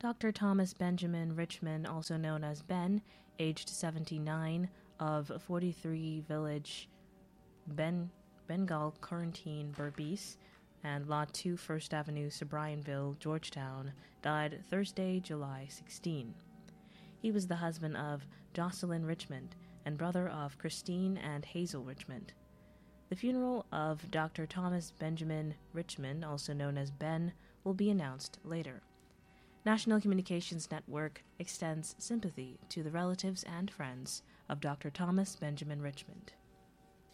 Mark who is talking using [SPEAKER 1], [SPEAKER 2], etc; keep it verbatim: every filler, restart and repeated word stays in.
[SPEAKER 1] Doctor Thomas Benjamin Richmond, also known as Ben, aged seventy-nine, of forty-three Village, Ben, Bengal Quarantine, Berbice, and Lot two, First Avenue, Sobrianville, Georgetown, died Thursday, July sixteenth. He was the husband of Jocelyn Richmond and brother of Christine and Hazel Richmond. The funeral of Doctor Thomas Benjamin Richmond, also known as Ben, will be announced later. National Communications Network extends sympathy to the relatives and friends of Doctor Thomas Benjamin Richmond.